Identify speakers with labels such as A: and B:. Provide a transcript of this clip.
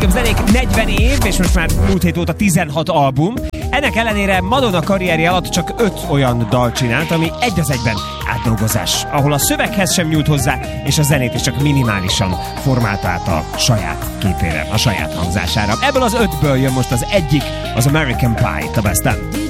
A: American zenék 40 év, és most már múlt hét óta 16 album. Ennek ellenére Madonna karrierje alatt csak 5 olyan dal csinált, ami egy az egyben átdolgozás, ahol a szöveghez sem nyújt hozzá, és a zenét is csak minimálisan formálta át a saját képére, a saját hangzására. Ebből az 5-ből jön most az egyik, az American Pie, a Best End.